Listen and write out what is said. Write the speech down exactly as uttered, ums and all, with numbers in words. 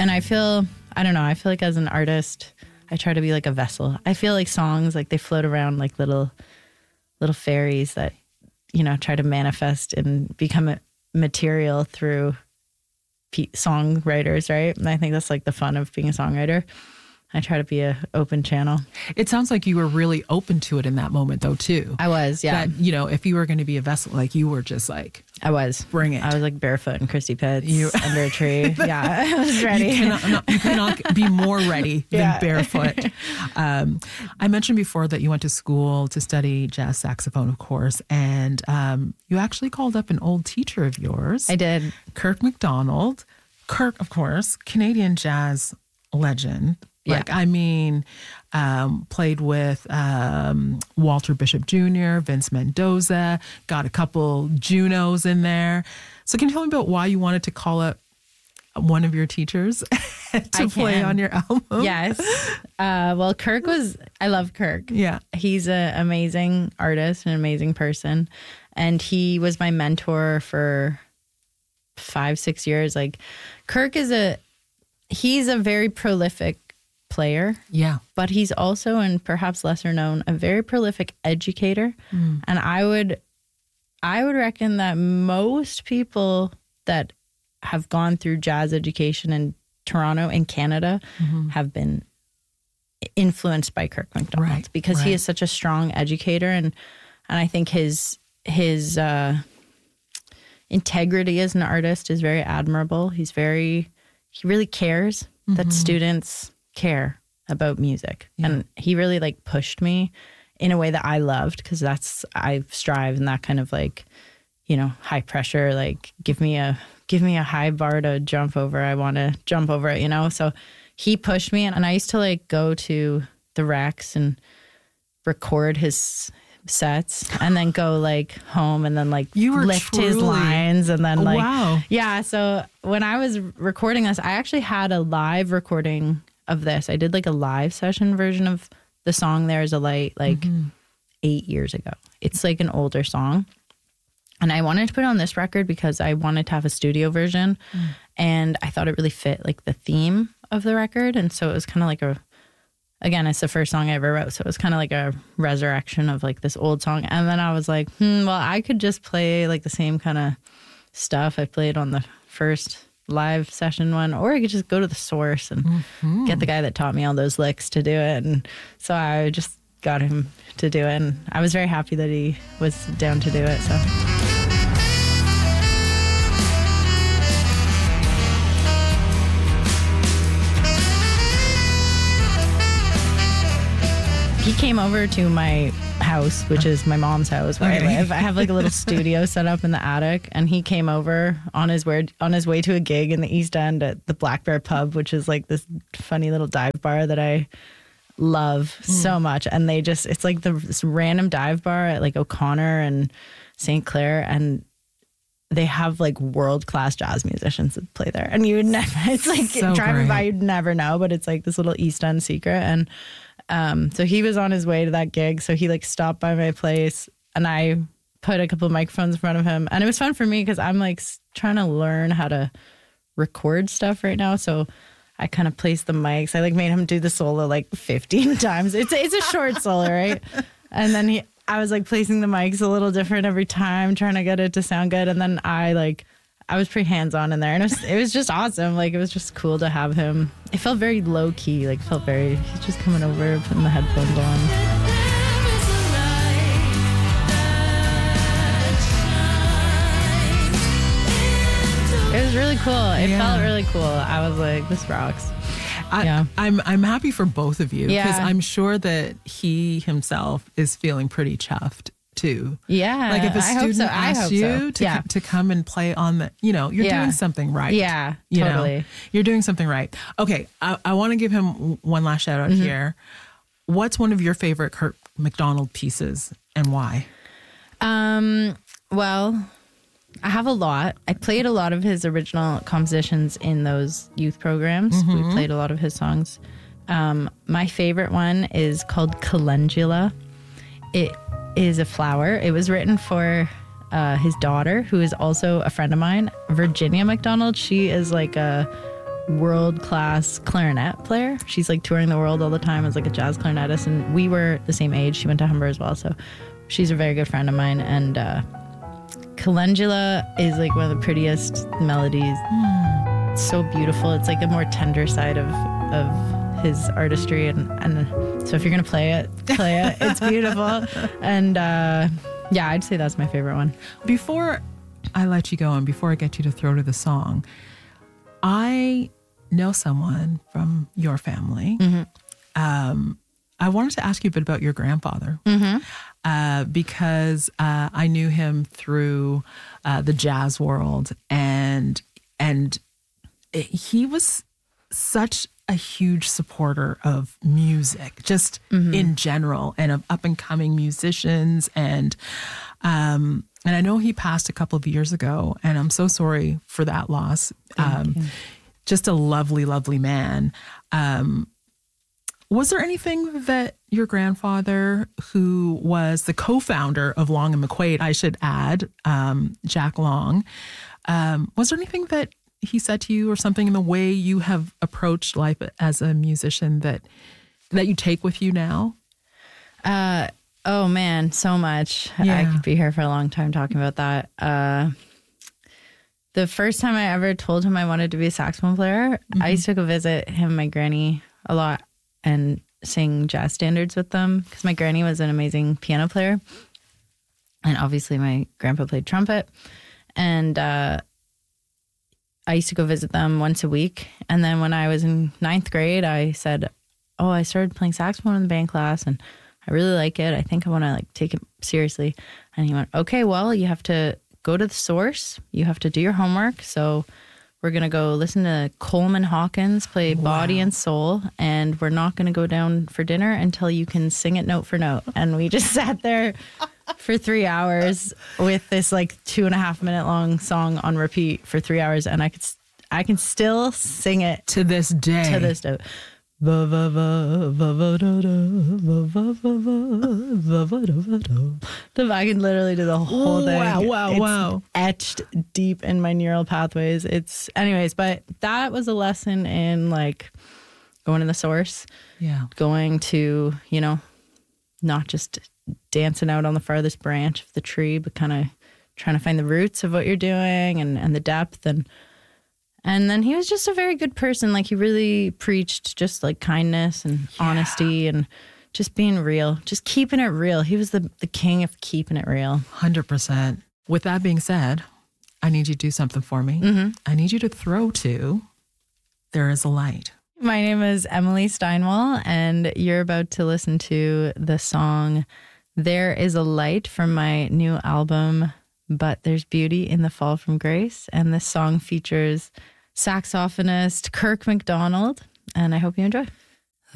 And I feel, I don't know, I feel like as an artist, I try to be like a vessel. I feel like songs, like they float around like little, little fairies that, you know, try to manifest and become a material through p- songwriters, right? And I think that's like the fun of being a songwriter. I try to be a open channel. It sounds like you were really open to it in that moment, though, too. I was, yeah. That, you know, if you were going to be a vessel, like you were just like, I was. Bring it. I was like barefoot in Christy Pitts You- under a tree. Yeah, I was ready. You cannot, not, you cannot be more ready Yeah. than barefoot. Um, I mentioned before that you went to school to study jazz saxophone, of course, and um, you actually called up an old teacher of yours. I did. Kirk McDonald. Kirk, of course, Canadian jazz legend. Yeah. Like, I mean, um, played with um, Walter Bishop Junior, Vince Mendoza, got a couple Junos in there. So can you tell me about why you wanted to call up one of your teachers to I play can. on your album? Yes. Uh, well, Kirk was, I love Kirk. Yeah. He's an amazing artist, an amazing person. And he was my mentor for five, six years. Like, Kirk is a, he's a very prolific player, Yeah. but he's also, and perhaps lesser known, a very prolific educator. Mm. And I would, I would reckon that most people that have gone through jazz education in Toronto and Canada Mm-hmm. have been influenced by Kirk McDonald Right, because he right. is such a strong educator, and and I think his his uh, integrity as an artist is very admirable. He's very, he really cares Mm-hmm. that students care about music, Yeah. and he really like pushed me in a way that I loved, because that's, I strive in that kind of like, you know, high pressure, like give me a give me a high bar to jump over. I want to jump over it, you know? So he pushed me, and, and I used to like go to the Rex and record his sets and then go like home and then like You were lift his truly- lines and then like, Wow. yeah. So when I was recording this, I actually had a live recording of this. I did like a live session version of the song There Is a Light like Mm-hmm. eight years ago. It's like an older song. And I wanted to put it on this record because I wanted to have a studio version. Mm. And I thought it really fit like the theme of the record. And so it was kind of like a, again, it's the first song I ever wrote. So it was kind of like a resurrection of like this old song. And then I was like, hmm, well, I could just play like the same kind of stuff I played on the first live session one, or I could just go to the source and Mm-hmm. get the guy that taught me all those licks to do it. And so I just got him to do it. And I was very happy that he was down to do it. So. He came over to my house, which is my mom's house where Okay. I live. I have like a little studio set up in the attic, and he came over on his way on his way to a gig in the East End at the Black Bear Pub, which is like this funny little dive bar that I love so much. And they just, it's like the, this random dive bar at like O'Connor and Saint Clair, and they have like world class jazz musicians that play there. And you would never, it's like So driving great. by, you'd never know, but it's like this little East End secret. And um, so he was on his way to that gig. So he like stopped by my place, and I put a couple of microphones in front of him. And it was fun for me because I'm like s- trying to learn how to record stuff right now. So I kind of placed the mics. I like made him do the solo like fifteen times. It's a, it's a short solo, right? And then he, I was like placing the mics a little different every time, trying to get it to sound good. And then I like, I was pretty hands on in there, and it was, it was just awesome. Like, it was just cool to have him. It felt very low key. Like, felt very, he's just coming over, putting the headphones on. It was really cool. It Yeah. felt really cool. I was like, this rocks. I, Yeah. I'm I'm happy for both of you, because Yeah. I'm sure that he himself is feeling pretty chuffed too. Yeah. Like if a I hope student so. I asks hope you so. to Yeah. co- to come and play on the, you know, you're Yeah. doing something right. Yeah, You totally. know, you're doing something right. Okay, I, I want to give him w- one last shout out Mm-hmm. here. What's one of your favorite Kirk McDonald pieces, and why? Um, well, I have a lot. I played a lot of his original compositions in those youth programs. We played a lot of his songs. Um, my favorite one is called Calendula. It is a flower. It was written for uh, his daughter, who is also a friend of mine, Virginia McDonald. She is like a world-class clarinet player. She's like touring the world all the time as like a jazz clarinetist, and we were the same age. She went to Humber as well, so she's a very good friend of mine. And uh, Calendula is like one of the prettiest melodies. Mm. It's so beautiful. It's like a more tender side of of his artistry, and, and so if you're gonna play it, play it. It's beautiful. And uh, yeah, I'd say that's my favorite one. Before I let you go and before I get you to throw to the song, I know someone from your family. Mm-hmm. Um, I wanted to ask you a bit about your grandfather, mm-hmm. uh, because uh, I knew him through uh, the jazz world, and and it, he was such a huge supporter of music, just mm-hmm. in general, and of up and coming musicians, and um, and I know he passed a couple of years ago, and I'm so sorry for that loss. Um, just a lovely, lovely man. Um, was there anything that your grandfather, who was the co-founder of Long and McQuaid, I should add, um, Jack Long, um, was there anything that he said to you, or something in the way you have approached life as a musician that that you take with you now? Uh, oh man, so much. Yeah. I could be here for a long time talking about that. Uh, the first time I ever told him I wanted to be a saxophone player, mm-hmm. I used to go visit him and my granny a lot and sing jazz standards with them, because my granny was an amazing piano player, and obviously my grandpa played trumpet. And uh, I used to go visit them once a week. And then when I was in ninth grade, I said, oh, I started playing saxophone in the band class and I really like it. I think I want to like take it seriously. And he went, okay, well, you have to go to the source. You have to do your homework. So we're going to go listen to Coleman Hawkins play Wow. Body and Soul. And we're not going to go down for dinner until you can sing it note for note. And we just sat there for three hours with this like two and a half minute long song on repeat for three hours. And I could, I can still sing it To this day. to this day. Va, va, va, va, va, da, da, va, va, va, va, va, va, da, va, da. I can literally do the whole thing. Wow, wow, It's wow. etched deep in my neural pathways. It's anyways, but that was a lesson in like going to the source, Yeah. going to, you know, not just dancing out on the farthest branch of the tree, but kind of trying to find the roots of what you're doing and, and the depth. And and then he was just a very good person. Like he really preached just like kindness and Yeah. honesty and just being real, just keeping it real. He was the, the king of keeping it real. one hundred percent. With that being said, I need you to do something for me. Mm-hmm. I need you to throw to There Is a Light. My name is Emily Steinwall, and you're about to listen to the song There Is a Light from my new album, But There's Beauty in the Fall from Grace. And this song features saxophonist Kirk McDonald, and I hope you enjoy.